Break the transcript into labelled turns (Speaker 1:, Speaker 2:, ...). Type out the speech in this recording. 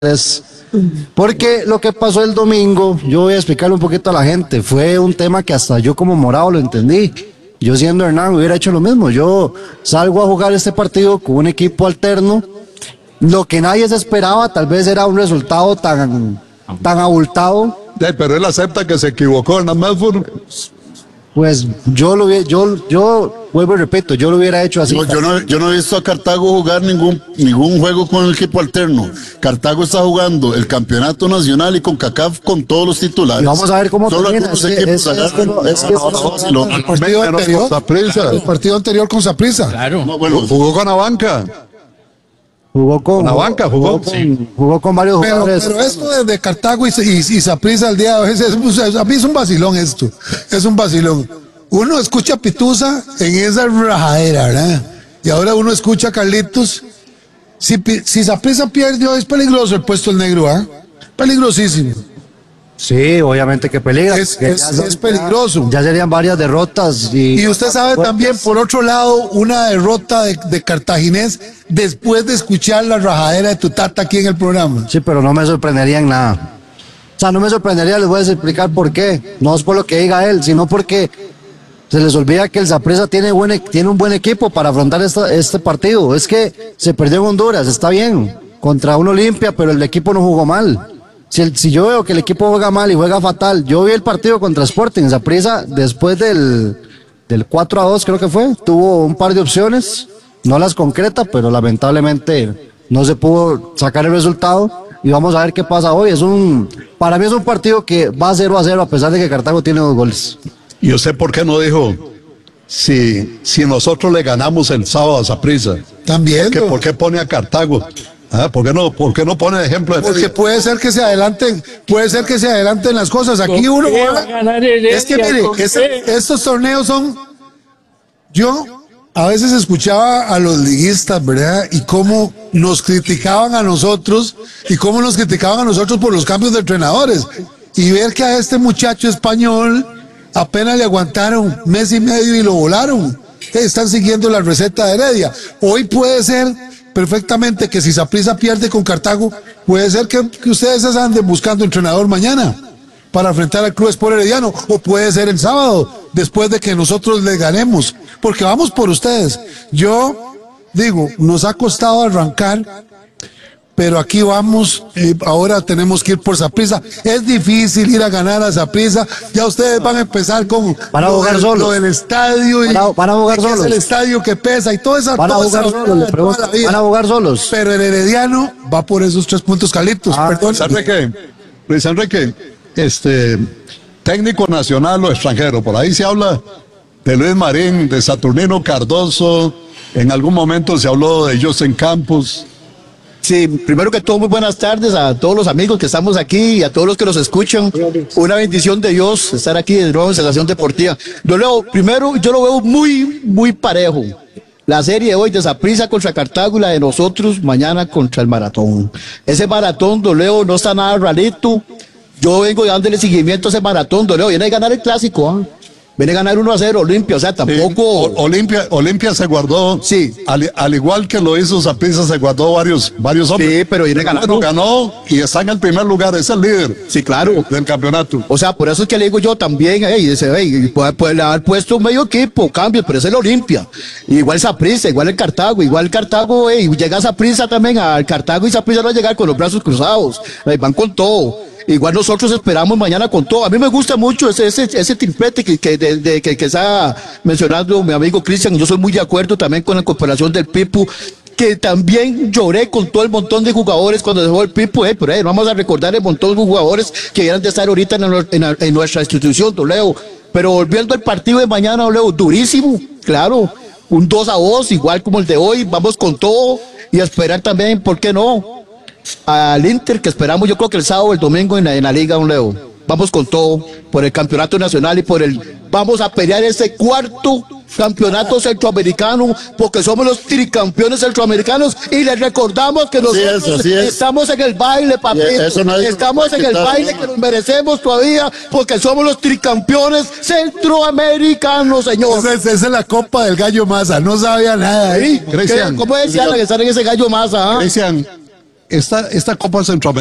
Speaker 1: Porque lo que pasó el domingo, yo voy a explicarle un poquito a la gente, fue un tema que hasta yo como morado lo entendí. Yo siendo Hernán hubiera hecho lo mismo. Yo salgo a jugar este partido con un equipo alterno. Lo que nadie se esperaba tal vez era un resultado tan abultado.
Speaker 2: Pero él acepta que se equivocó en la Medford.
Speaker 1: Pues yo vuelvo y repito, yo lo hubiera hecho así.
Speaker 3: No, yo no he visto a Cartago jugar ningún juego con el equipo alterno. Cartago está jugando el campeonato nacional y con CACAF con todos los titulares.
Speaker 1: Y vamos a ver cómo termina.
Speaker 4: El partido anterior con Saprissa.
Speaker 2: Claro. No, bueno, jugó con la banca.
Speaker 1: Jugó con varios jugadores.
Speaker 4: Pero esto de Cartago y Saprissa al día de hoy, a mí es un vacilón esto. Es un vacilón. Uno escucha a Pitusa en esa rajadera, ¿verdad? Y ahora uno escucha a Carlitos. Si Saprissa pierde hoy es peligroso el puesto del negro, ¿ah? Peligrosísimo.
Speaker 1: Sí, obviamente que peligra.
Speaker 4: Es peligroso.
Speaker 1: Ya serían varias derrotas.
Speaker 4: Y usted sabe también, por otro lado, una derrota de Cartaginés después de escuchar la rajadera de tu tata aquí en el programa.
Speaker 1: Sí, pero no me sorprendería en nada. O sea, no me sorprendería, les voy a explicar por qué. No es por lo que diga él, sino porque se les olvida que el Saprissa tiene un buen equipo para afrontar este partido. Es que se perdió en Honduras, está bien, contra un Olimpia, pero el equipo no jugó mal. Si yo veo que el equipo juega mal y juega fatal, yo vi el partido contra Sporting, Saprissa, después del 4-2 creo que fue, tuvo un par de opciones, no las concreta, pero lamentablemente no se pudo sacar el resultado y vamos a ver qué pasa hoy. Para mí es un partido que va 0-0 a pesar de que Cartago tiene 2 goles.
Speaker 2: ¿Y usted por qué no dijo si nosotros le ganamos el sábado a Saprissa?
Speaker 4: También.
Speaker 2: ¿Por qué pone a Cartago? ¿Por qué no pone ejemplo de
Speaker 4: Porque puede ser que se adelanten las cosas. Aquí uno es que mire, estos torneos son, yo a veces escuchaba a los liguistas, ¿verdad? Y cómo nos criticaban a nosotros por los cambios de entrenadores. Y ver que a este muchacho español apenas le aguantaron mes y medio y lo volaron. Están siguiendo la receta de Heredia. Hoy puede ser perfectamente que si Saprissa pierde con Cartago, puede ser que ustedes anden buscando entrenador mañana para enfrentar al Club Sport Herediano, o puede ser el sábado, después de que nosotros les ganemos, porque vamos por ustedes. Yo digo, nos ha costado arrancar, pero aquí vamos, ahora tenemos que ir por Saprissa. Es difícil ir a ganar a Saprissa, ya ustedes van a empezar con lo del estadio y
Speaker 1: van a jugar solos.
Speaker 4: Es el estadio que pesa y toda esa
Speaker 1: van a jugar solos.
Speaker 4: Pero el Herediano va por esos 3 puntos, Carlitos. Perdón.
Speaker 2: Luis Enrique, técnico nacional o extranjero, por ahí se habla de Luis Marín, de Saturnino Cardoso, en algún momento se habló de José Campos.
Speaker 5: Sí, primero que todo, muy buenas tardes a todos los amigos que estamos aquí y a todos los que nos escuchan. Una bendición de Dios estar aquí de nuevo en Sensación Deportiva. Primero, yo lo veo muy, muy parejo. La serie de hoy de Saprissa contra Cartago y la de nosotros mañana contra el Maratón. Ese Maratón, Leo, no está nada rarito. Yo vengo dándole seguimiento a ese Maratón, Leo. Viene a ganar el clásico, ¿ah? Viene a ganar 1-0 Olimpia, o sea, tampoco...
Speaker 2: Sí, Olimpia se guardó,
Speaker 5: sí.
Speaker 2: Al igual que lo hizo Saprissa, se guardó varios hombres.
Speaker 5: Sí, pero viene ganando.
Speaker 2: Ganó y está en el primer lugar, es el líder.
Speaker 5: Sí, claro.
Speaker 2: Del campeonato.
Speaker 5: O sea, por eso es que le digo yo también, puede haber puesto un medio equipo, cambios, pero es el Olimpia. Igual Saprissa, igual el Cartago, llega Saprissa también al Cartago y Saprissa no va a llegar con los brazos cruzados, van con todo. Igual nosotros esperamos mañana con todo. A mí me gusta mucho ese triplete que está mencionando mi amigo Cristian. Yo soy muy de acuerdo también con la incorporación del Pipo, que también lloré con todo el montón de jugadores cuando dejó el Pipo. Pero vamos a recordar el montón de jugadores que debieran de estar ahorita en nuestra institución, Leo. Pero volviendo al partido de mañana, Leo, durísimo, claro. Un 2-2, igual como el de hoy. Vamos con todo y a esperar también, ¿por qué no?, al Inter, que esperamos yo creo que el sábado o el domingo en la Liga, Leo. Vamos con todo por el campeonato nacional y vamos a pelear ese 4º campeonato centroamericano, porque somos los tricampeones centroamericanos y les recordamos que nosotros estamos en el baile, papito. Estamos en el baile que nos merecemos todavía, porque somos los tricampeones centroamericanos, señor.
Speaker 4: Esa es la copa del Gallo Maza, no sabía nada ahí.
Speaker 5: ¿Cómo decían que están en ese Gallo Maza?
Speaker 2: Cristian, esta Copa Centroamericana